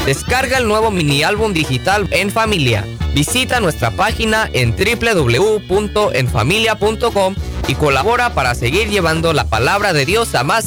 Descarga el nuevo mini álbum digital En Familia. Visita nuestra página en www.enfamilia.com y colabora para seguir llevando la palabra de Dios a más